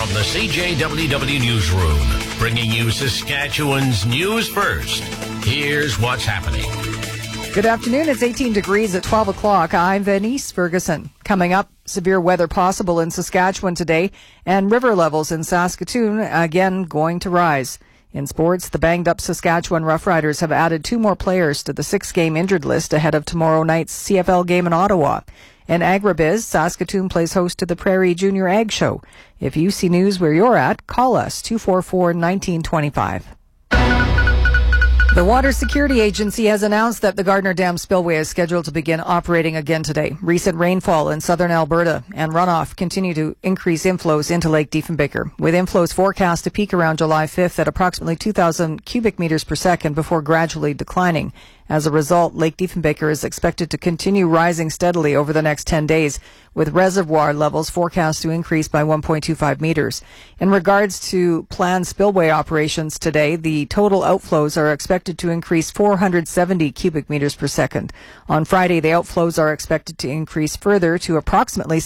from the CJWW Newsroom, bringing you Saskatchewan's news first. Here's what's happening. Good afternoon. It's 18 degrees at 12 o'clock. I'm Venice Ferguson. Coming up, severe weather possible in Saskatchewan today, and river levels in Saskatoon again going to rise. In sports, the banged-up Saskatchewan Roughriders have added 2 more players to the 6-game injured list ahead of tomorrow night's CFL game in Ottawa. In agribiz, Saskatoon plays host to the Prairie Junior Ag Show. If you see news where you're at, call us 244-1925. The Water Security Agency has announced that the Gardner Dam spillway is scheduled to begin operating again today. Recent rainfall in southern Alberta and runoff continue to increase inflows into Lake Diefenbaker, with inflows forecast to peak around July 5th at approximately 2,000 cubic meters per second before gradually declining. As a result, Lake Diefenbaker is expected to continue rising steadily over the next 10 days, with reservoir levels forecast to increase by 1.25 meters. In regards to planned spillway operations today, the total outflows are expected to increase 470 cubic meters per second. On Friday, the outflows are expected to increase further to approximately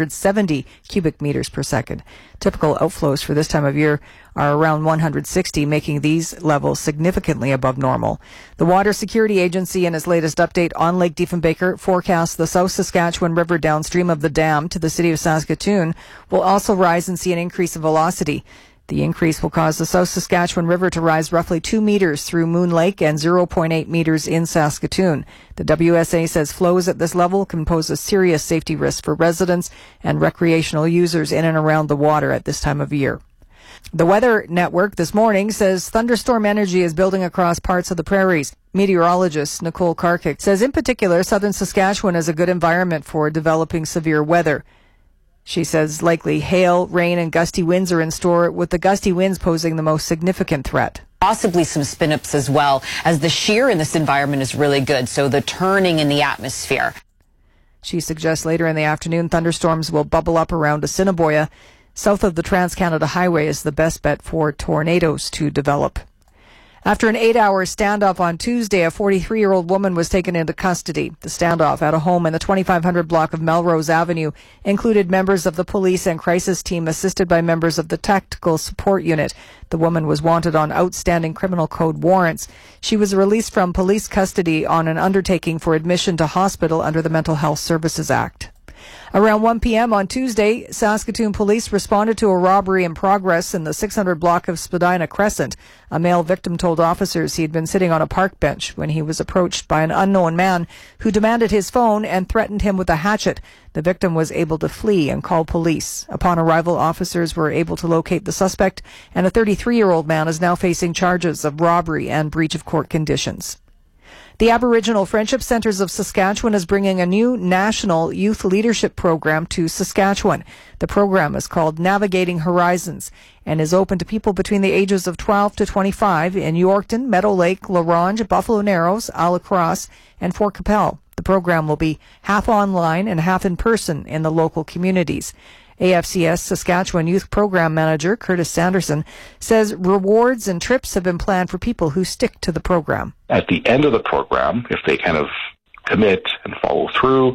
770 cubic meters per second. Typical outflows for this time of year are around 160, making these levels significantly above normal. The Water Security Agency, in its latest update on Lake Diefenbaker, forecasts the South Saskatchewan River downstream of the dam to the city of Saskatoon will also rise and see an increase in velocity. The increase will cause the South Saskatchewan River to rise roughly 2 meters through Moon Lake and 0.8 meters in Saskatoon. The WSA says flows at this level can pose a serious safety risk for residents and recreational users in and around the water at this time of year. The Weather Network this morning says thunderstorm energy is building across parts of the prairies. Meteorologist Nicole Karkic says in particular, southern Saskatchewan is a good environment for developing severe weather. She says likely hail, rain, and gusty winds are in store, with the gusty winds posing the most significant threat. Possibly some spin-ups as well, as the shear in this environment is really good, so the turning in the atmosphere. She suggests later in the afternoon thunderstorms will bubble up around Assiniboia. South of the Trans-Canada Highway is the best bet for tornadoes to develop. After an 8-hour standoff on Tuesday, a 43-year-old woman was taken into custody. The standoff at a home in the 2500 block of Melrose Avenue included members of the police and crisis team assisted by members of the Tactical Support Unit. The woman was wanted on outstanding criminal code warrants. She was released from police custody on an undertaking for admission to hospital under the Mental Health Services Act. Around 1 p.m. on Tuesday, Saskatoon police responded to a robbery in progress in the 600 block of Spadina Crescent. A male victim told officers he had been sitting on a park bench when he was approached by an unknown man who demanded his phone and threatened him with a hatchet. The victim was able to flee and call police. Upon arrival, officers were able to locate the suspect, and a 33-year-old man is now facing charges of robbery and breach of court conditions. The Aboriginal Friendship Centres of Saskatchewan is bringing a new national youth leadership program to Saskatchewan. The program is called Navigating Horizons and is open to people between the ages of 12 to 25 in Yorkton, Meadow Lake, La Ronge, Buffalo Narrows, Alacrosse, and Fort Capel. The program will be half online and half in person in the local communities. AFCS Saskatchewan Youth Program Manager Curtis Sanderson says rewards and trips have been planned for people who stick to the program. At the end of the program, if they kind of commit and follow through,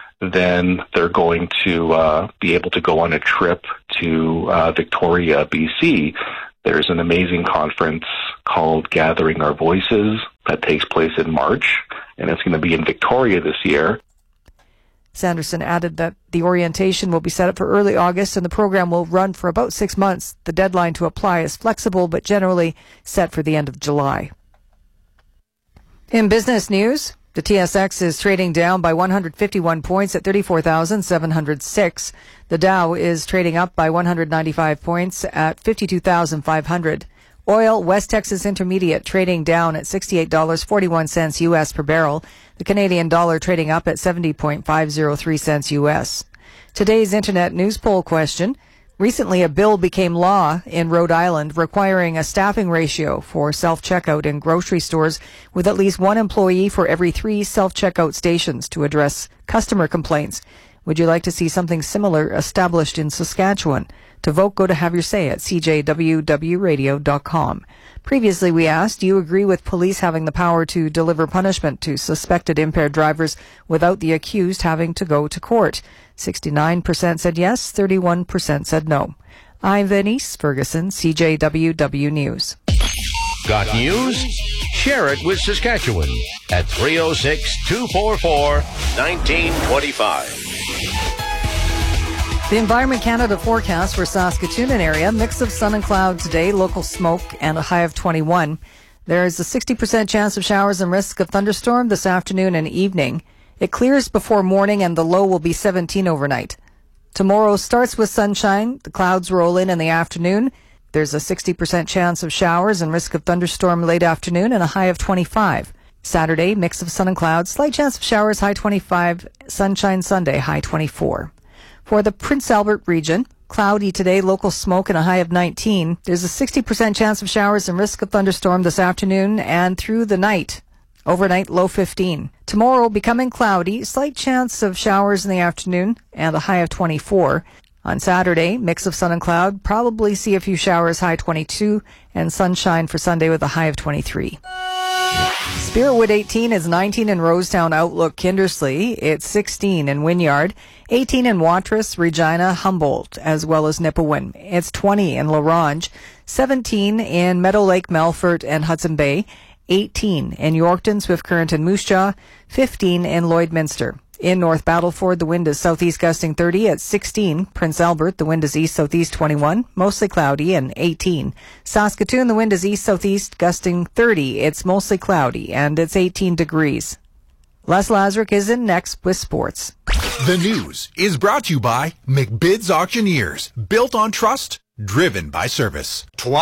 then they're going to be able to go on a trip to Victoria, BC. There's an amazing conference called Gathering Our Voices that takes place in March, and it's going to be in Victoria this year. Sanderson added that the orientation will be set up for early August and the program will run for about 6 months. The deadline to apply is flexible but generally set for the end of July. In business news, the TSX is trading down by 151 points at 34,706. The Dow is trading up by 195 points at 52,500. Oil, West Texas Intermediate trading down at $68.41 U.S. per barrel. The Canadian dollar trading up at 70.503 cents U.S. Today's Internet news poll question. Recently, a bill became law in Rhode Island requiring a staffing ratio for self-checkout in grocery stores with at least one employee for every 3 self-checkout stations to address customer complaints. Would you like to see something similar established in Saskatchewan? To vote, go to Have Your Say at cjwwradio.com. Previously, we asked, do you agree with police having the power to deliver punishment to suspected impaired drivers without the accused having to go to court? 69% said yes, 31% said no. I'm Denise Ferguson, CJWW News. Got news? Share it with Saskatchewan at 306-244-1925. The Environment Canada forecast for Saskatoon and area, mix of sun and cloud today, local smoke, and a high of 21. There is a 60% chance of showers and risk of thunderstorm this afternoon and evening. It clears before morning and the low will be 17 overnight. Tomorrow starts with sunshine. The clouds roll in the afternoon. There's a 60% chance of showers and risk of thunderstorm late afternoon and a high of 25. Saturday, mix of sun and clouds, slight chance of showers, high 25. Sunshine Sunday, high 24. For the Prince Albert region, cloudy today, local smoke and a high of 19. There's a 60% chance of showers and risk of thunderstorm this afternoon and through the night. Overnight, low 15. Tomorrow, becoming cloudy, slight chance of showers in the afternoon and a high of 24. On Saturday, mix of sun and cloud, probably see a few showers, high 22, and sunshine for Sunday with a high of 23. Spiritwood 18 is 19 in Rosetown, Outlook, Kindersley. It's 16 in Wynyard, 18 in Watrous, Regina, Humboldt, as well as Nipawin. It's 20 in La Ronge, 17 in Meadow Lake, Melfort, and Hudson Bay, 18 in Yorkton, Swift Current, and Moose Jaw, 15 in Lloydminster. In North Battleford, the wind is southeast gusting 30 at 16. Prince Albert, the wind is east-southeast 21, mostly cloudy, and 18. Saskatoon, the wind is east-southeast gusting 30. It's mostly cloudy, and it's 18 degrees. Les Lazaruk is in next with sports. The news is brought to you by McBid's Auctioneers. Built on trust, driven by service.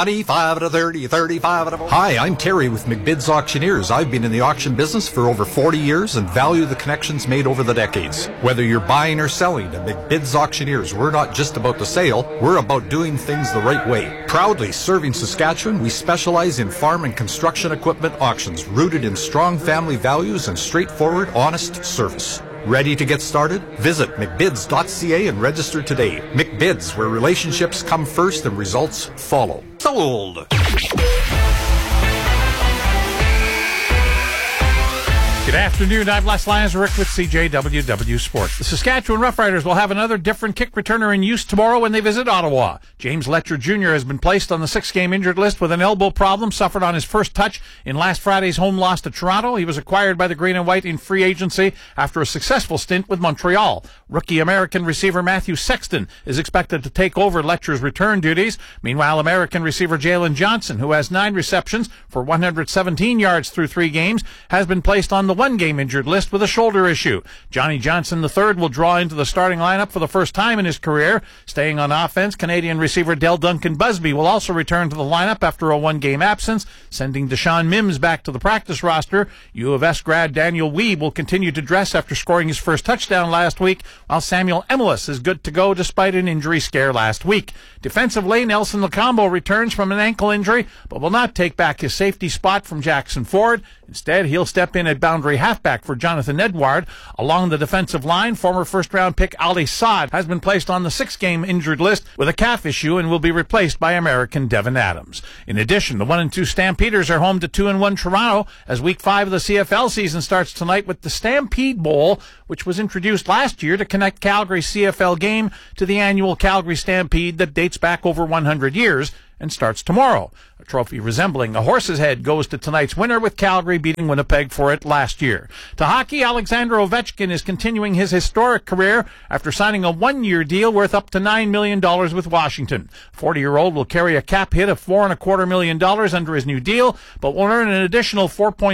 25 to 30, 35 to 40. Hi, I'm Terry with McBid's Auctioneers. I've been in the auction business for over 40 years and value the connections made over the decades. Whether you're buying or selling at McBid's Auctioneers, we're not just about the sale, we're about doing things the right way. Proudly serving Saskatchewan, we specialize in farm and construction equipment auctions rooted in strong family values and straightforward, honest service. Ready to get started? Visit McBids.ca and register today. McBids, where relationships come first and results follow. Sold! Good afternoon. I'm Les Lazaruk with CJWW Sports. The Saskatchewan Roughriders will have another different kick returner in use tomorrow when they visit Ottawa. James Letcher Jr. has been placed on the 6-game injured list with an elbow problem suffered on his first touch in last Friday's home loss to Toronto. He was acquired by the Green and White in free agency after a successful stint with Montreal. Rookie American receiver Matthew Sexton is expected to take over Letcher's return duties. Meanwhile, American receiver Jalen Johnson, who has 9 receptions for 117 yards through 3 games, has been placed on the 1-game injured list with a shoulder issue. Johnny Johnson III will draw into the starting lineup for the first time in his career. Staying on offense, Canadian receiver Del Duncan Busby will also return to the lineup after a 1-game absence, sending Deshaun Mims back to the practice roster. U of S grad Daniel Weeb will continue to dress after scoring his first touchdown last week, while Samuel Emelis is good to go despite an injury scare last week. Defensively, Nelson Lacombo returns from an ankle injury, but will not take back his safety spot from Jackson Ford. Instead, he'll step in at boundary halfback for Jonathan Edward. Along the defensive line, former first-round pick Ali Saad has been placed on the 6-game injured list with a calf issue and will be replaced by American Devin Adams. In addition, the 1-2 Stampeders are home to 2-1 Toronto as Week 5 of the CFL season starts tonight with the Stampede Bowl, which was introduced last year to connect Calgary's CFL game to the annual Calgary Stampede that dates back over 100 years and starts tomorrow. A trophy resembling a horse's head goes to tonight's winner, with Calgary beating Winnipeg for it last year. To hockey, Alexander Ovechkin is continuing his historic career after signing a 1-year deal worth up to $9 million with Washington. 40-year-old will carry a cap hit of $4.25 million under his new deal, but will earn an additional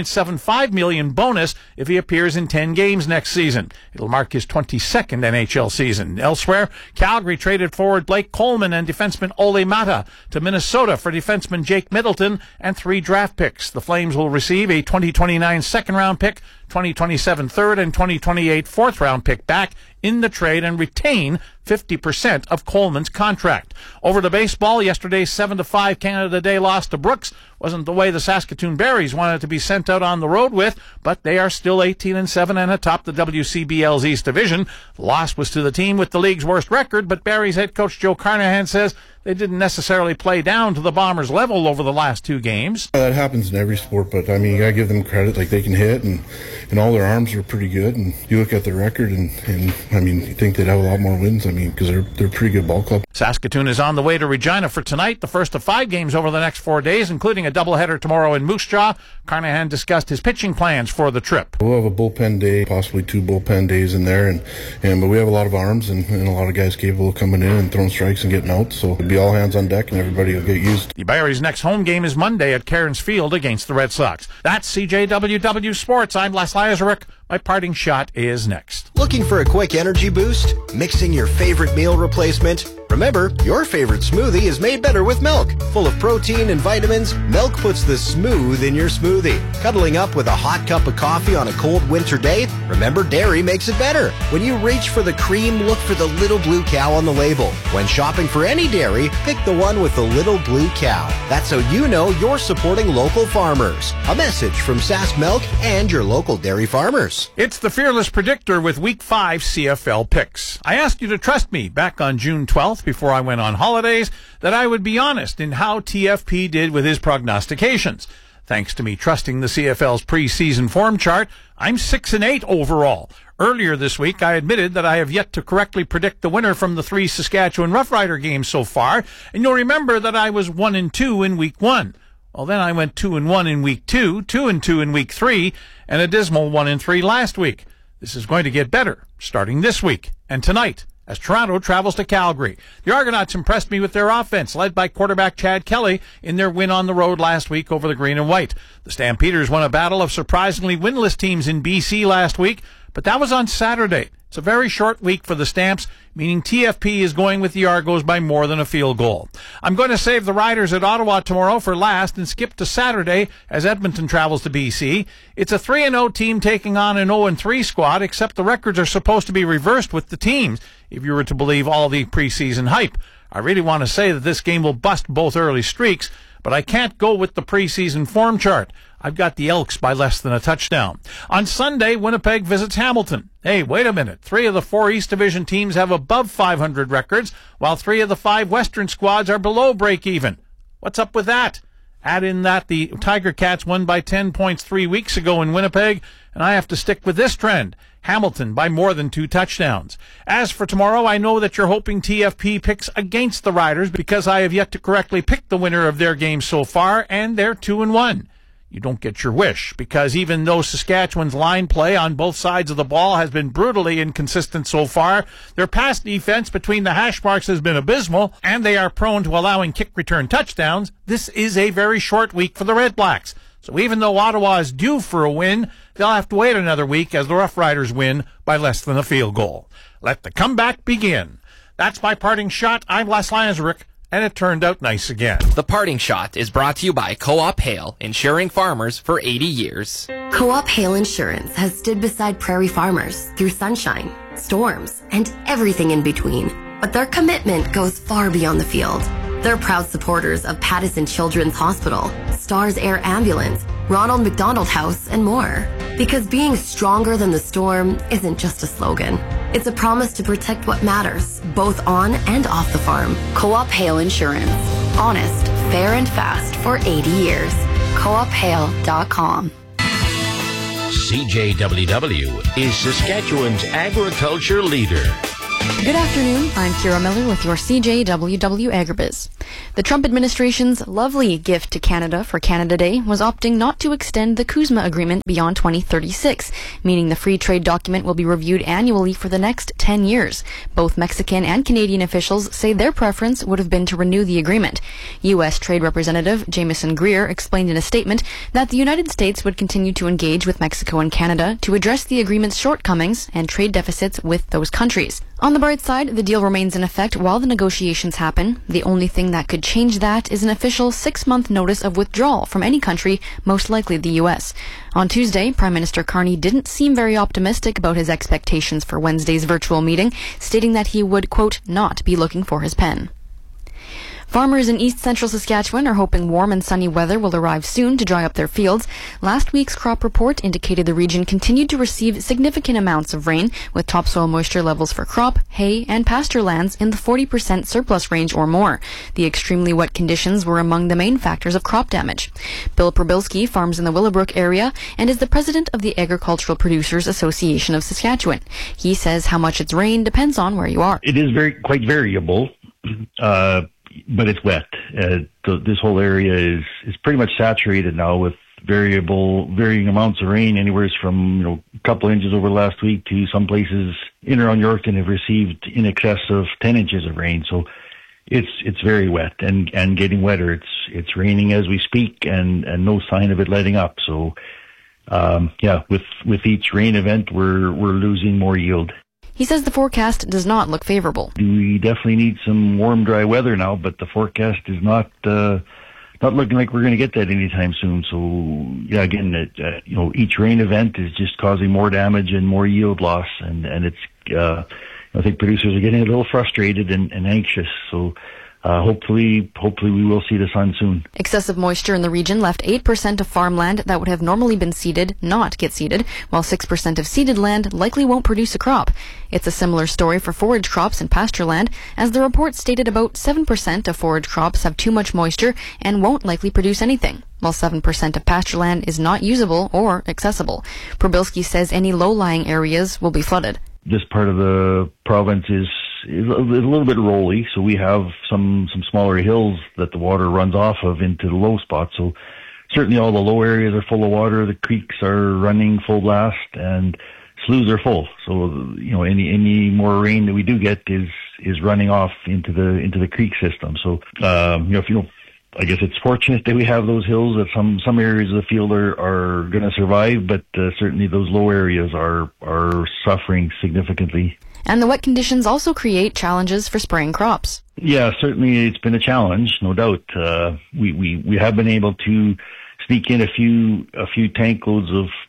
$4.75 million bonus if he appears in 10 games next season. It'll mark his 22nd NHL season. Elsewhere, Calgary traded forward Blake Coleman and defenseman Ole Mata to Minnesota for defenseman Jake Middleton and 3 draft picks. The Flames will receive a 2029 second-round pick, 2027 third, and 2028 fourth-round pick back in the trade and retain 50% of Coleman's contract. Over to baseball, yesterday's 7-5 Canada Day loss to Brooks wasn't the way the Saskatoon Berries wanted to be sent out on the road with, but they are still 18-7 and atop the WCBL's East Division. The loss was to the team with the league's worst record, but Berries head coach Joe Carnahan says they didn't necessarily play down to the Bombers' level over the last 2 games. That happens in every sport, but I mean, you gotta give them credit. Like, they can hit, and and all their arms are pretty good. And you look at their record, and I mean, you think they'd have a lot more wins. I mean, because they're a pretty good ball club. Saskatoon is on the way to Regina for tonight, the first of 5 games over the next 4 days, including a doubleheader tomorrow in Moose Jaw. Carnahan discussed his pitching plans for the trip. We'll have a bullpen day, possibly 2 bullpen days in there, but we have a lot of arms and a lot of guys capable of coming in and throwing strikes and getting out. So it'll be all hands on deck, and everybody will get used. The Barry's next home game is Monday at Cairns Field against the Red Sox. That's CJWW Sports. I'm Les Lazaruk. My parting shot is next. Looking for a quick energy boost? Mixing your favorite meal replacement? Remember, your favorite smoothie is made better with milk. Full of protein and vitamins, milk puts the smooth in your smoothie. Cuddling up with a hot cup of coffee on a cold winter day? Remember, dairy makes it better. When you reach for the cream, look for the little blue cow on the label. When shopping for any dairy, pick the one with the little blue cow. That's so you know you're supporting local farmers. A message from Sask Milk and your local dairy farmers. It's the Fearless Predictor with Week 5 CFL picks. I asked you to trust me back on June 12th before I went on holidays that I would be honest in how TFP did with his prognostications. Thanks to me trusting the CFL's preseason form chart, I'm 6-8 overall. Earlier this week, I admitted that I have yet to correctly predict the winner from the 3 Saskatchewan Roughrider games so far, and you'll remember that I was 1-2 in Week 1. Well, then I went 2-1 in Week 2, 2-2 in Week 3, and a dismal 1-3 last week. This is going to get better, starting this week and tonight, as Toronto travels to Calgary. The Argonauts impressed me with their offense, led by quarterback Chad Kelly in their win on the road last week over the Green and White. The Stampeders won a battle of surprisingly winless teams in BC last week, but that was on Saturday. It's a very short week for the Stamps, meaning TFP is going with the Argos by more than a field goal. I'm going to save the Riders at Ottawa tomorrow for last and skip to Saturday as Edmonton travels to BC. It's a 3-0 team taking on an 0-3 squad, except the records are supposed to be reversed with the teams, if you were to believe all the preseason hype. I really want to say that this game will bust both early streaks, but I can't go with the preseason form chart. I've got the Elks by less than a touchdown. On Sunday, Winnipeg visits Hamilton. Hey, wait a minute. 3 of the 4 East Division teams have above 500 records, while 3 of the 5 Western squads are below break-even. What's up with that? Add in that the Tiger Cats won by 10 points 3 weeks ago in Winnipeg, and I have to stick with this trend. Hamilton by more than 2 touchdowns. As for tomorrow, I know that you're hoping TFP picks against the Riders because I have yet to correctly pick the winner of their game so far, and they're 2-1. You don't get your wish, because even though Saskatchewan's line play on both sides of the ball has been brutally inconsistent so far, their pass defense between the hash marks has been abysmal, and they are prone to allowing kick return touchdowns. This is a very short week for the Red Blacks. So even though Ottawa is due for a win, they'll have to wait another week as the Rough Riders win by less than a field goal. Let the comeback begin. That's my parting shot. I'm Les Lazaruk, and it turned out nice again. The Parting Shot is brought to you by Co-op Hail, insuring farmers for 80 years. Co-op Hail Insurance has stood beside prairie farmers through sunshine, storms, and everything in between. But their commitment goes far beyond the field. They're proud supporters of Pattison Children's Hospital, Stars Air Ambulance, Ronald McDonald House, and more. Because being stronger than the storm isn't just a slogan. It's a promise to protect what matters, both on and off the farm. Co-op Hail Insurance. Honest, fair, and fast for 80 years. CoopHail.com. CJWW is Saskatchewan's agriculture leader. Good afternoon, I'm Kira Miller with your CJWW Agribiz. The Trump administration's lovely gift to Canada for Canada Day was opting not to extend the CUSMA agreement beyond 2036, meaning the free trade document will be reviewed annually for the next 10 years. Both Mexican and Canadian officials say their preference would have been to renew the agreement. U.S. Trade Representative Jameson Greer explained in a statement that the United States would continue to engage with Mexico and Canada to address the agreement's shortcomings and trade deficits with those countries. On the bright side, the deal remains in effect while the negotiations happen. The only thing that could change that is an official 6-month notice of withdrawal from any country, most likely the U.S. On Tuesday, Prime Minister Carney didn't seem very optimistic about his expectations for Wednesday's virtual meeting, stating that he would, quote, not be looking for his pen. Farmers in east central Saskatchewan are hoping warm and sunny weather will arrive soon to dry up their fields. Last week's crop report indicated the region continued to receive significant amounts of rain, with topsoil moisture levels for crop, hay, and pasture lands in the 40% surplus range or more. The extremely wet conditions were among the main factors of crop damage. Bill Probilski farms in the Willowbrook area and is the president of the Agricultural Producers Association of Saskatchewan. He says how much it's rained depends on where you are. It is quite variable. But it's wet. This whole area is pretty much saturated now with varying amounts of rain, anywhere from a couple of inches over last week to some places in around Yorkton have received in excess of 10 inches of rain. So it's very wet and getting wetter. It's raining as we speak and no sign of it letting up. So with each rain event we're losing more yield. He says the forecast does not look favorable. We definitely need some warm, dry weather now, but the forecast is not looking like we're going to get that anytime soon. So, again, each rain event is just causing more damage and more yield loss, and it's I think producers are getting a little frustrated and anxious. So. Hopefully we will see the sun soon. Excessive moisture in the region left 8% of farmland that would have normally been seeded not get seeded, while 6% of seeded land likely won't produce a crop. It's a similar story for forage crops and pasture land, as the report stated about 7% of forage crops have too much moisture and won't likely produce anything, while 7% of pasture land is not usable or accessible. Probilski says any low-lying areas will be flooded. This part of the province is a little bit rolly, so we have some smaller hills that the water runs off of into the low spots. So certainly all the low areas are full of water. The creeks are running full blast, and sloughs are full. So any more rain that we do get is running off into the creek system. So I guess it's fortunate that we have those hills, that some areas of the field are going to survive, but certainly those low areas are suffering significantly. And the wet conditions also create challenges for spraying crops. Yeah, certainly it's been a challenge, no doubt. We have been able to sneak in a few tank loads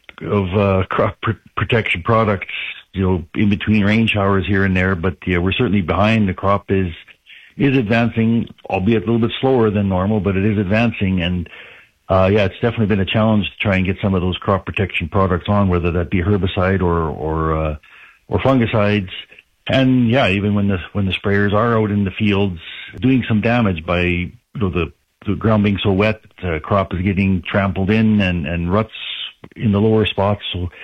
of crop protection products, in between rain showers here and there. But we're certainly behind. The crop is advancing, albeit a little bit slower than normal, but it is advancing. And it's definitely been a challenge to try and get some of those crop protection products on, whether that be herbicide or fungicides. And even when the sprayers are out in the fields doing some damage by the ground being so wet, the crop is getting trampled in and ruts in the lower spots.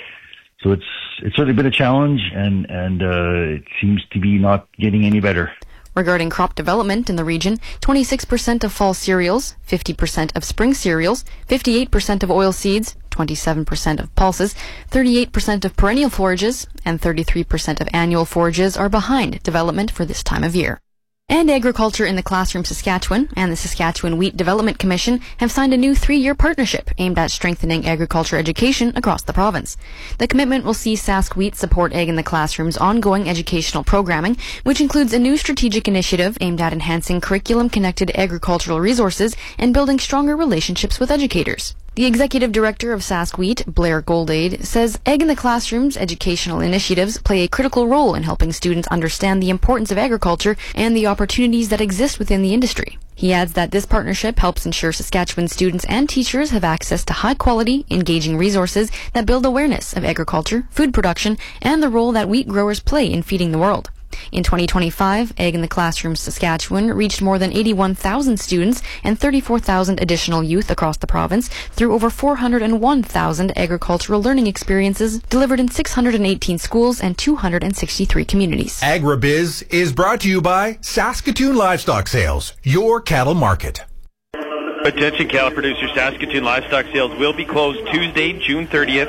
So it's certainly been a challenge, and it seems to be not getting any better. Regarding crop development in the region, 26% of fall cereals, 50% of spring cereals, 58% of oil seeds, 27% of pulses, 38% of perennial forages, and 33% of annual forages are behind development for this time of year. And Agriculture in the Classroom Saskatchewan and the Saskatchewan Wheat Development Commission have signed a new 3-year partnership aimed at strengthening agriculture education across the province. The commitment will see Sask Wheat support Ag in the Classroom's ongoing educational programming, which includes a new strategic initiative aimed at enhancing curriculum-connected agricultural resources and building stronger relationships with educators. The executive director of Sask Wheat, Blair Goldade, says Ag in the Classroom's educational initiatives play a critical role in helping students understand the importance of agriculture and the opportunities that exist within the industry. He adds that this partnership helps ensure Saskatchewan students and teachers have access to high-quality, engaging resources that build awareness of agriculture, food production, and the role that wheat growers play in feeding the world. In 2025, Ag in the Classroom Saskatchewan reached more than 81,000 students and 34,000 additional youth across the province through over 401,000 agricultural learning experiences delivered in 618 schools and 263 communities. Agribiz is brought to you by Saskatoon Livestock Sales, your cattle market. Attention cattle producers, Saskatoon livestock sales will be closed Tuesday, June 30th